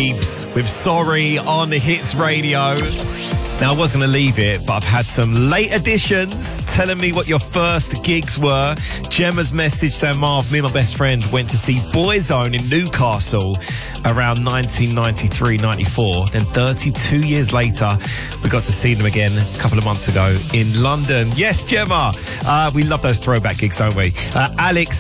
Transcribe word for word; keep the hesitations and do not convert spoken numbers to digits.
Biebs with Sorry on Hits Radio. Now, I was going to leave it, but I've had some late additions telling me what your first gigs were. Gemma's message saying, Marv, me and my best friend went to see Boyzone in Newcastle around nineteen ninety-three ninety-four. Then thirty-two years later, we got to see them again a couple of months ago in London. Yes, Gemma. Uh, we love those throwback gigs, don't we? Uh, Alex